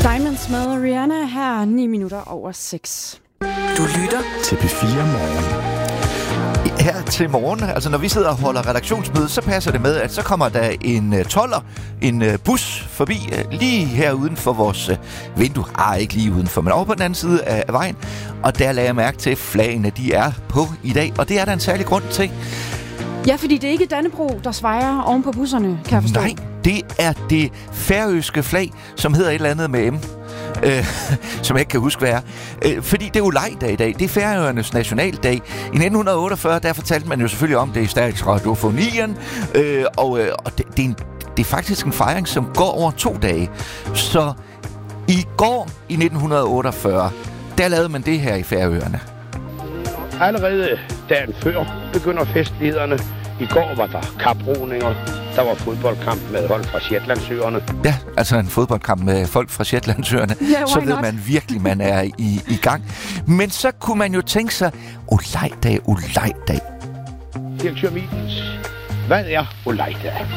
Diamonds med Rihanna her 9 minutter over 6. Du lytter til P4 Morgen. Her til morgen, altså når vi sidder og holder redaktionsmøde, så passer det med, at så kommer der en toller, en bus forbi lige her uden for vores vindue. Ikke lige udenfor, men over på den anden side af vejen. Og der lagde jeg mærke til, at flagene de er på i dag, og det er der en særlig grund til. Ja, fordi det er ikke Dannebrog, der svejer oven på busserne, kan jeg forstå. Nej, det er det færøske flag, som hedder et eller andet med M. Som jeg ikke kan huske, hvad er. Fordi det er jo lejdag i dag. Det er Færøernes nationaldag. I 1948, der fortalte man jo selvfølgelig om det i Statsradiofonien. Og det er faktisk en fejring, som går over 2 dage. Så i går i 1948, der lavede man det her i Færøerne. Allerede dagen før begynder festlighederne. I går var der kaproninger. Der var fodboldkamp med hold fra Shetlandsøerne. Ja, altså en fodboldkamp med folk fra Shetlandsøerne. Yeah, så ved man virkelig, man er i gang. Men så kunne man jo tænke sig, olejdag. Direktør Mittens, hvad er olejdag?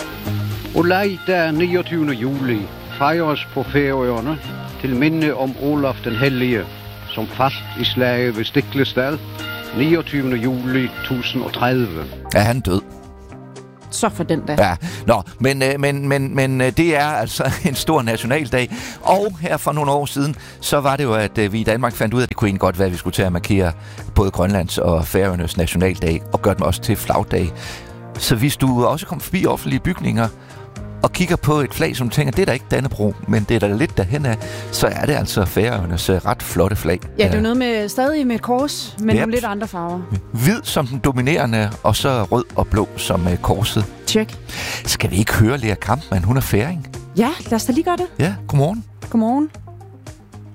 Olejdag 29. juli fejres på Færøerne til minde om Olaf den Hellige, som faldt i slaget ved Stiklestad 29. juli 1030. Er han død? Så for den dag. Ja, men det er altså en stor nationaldag. Og her for nogle år siden, så var det jo, at vi i Danmark fandt ud af, at det kunne egentlig godt være, at vi skulle til at markere både Grønlands og Færøernes nationaldag, og gøre dem også til flagdag. Så hvis du også kommer forbi offentlige bygninger, og kigger på et flag, som tænker, det er da ikke Dannebrog, men det er da lidt derhen af, så er det altså Færøernes ret flotte flag. Ja, det er noget med stadig med et kors, men nogle lidt andre farver. Hvid som den dominerende, og så rød og blå som korset. Tjek. Skal vi ikke høre Lea Kampmann? Hun er færing. Ja, lad os da lige gøre det. Ja, godmorgen. Godmorgen.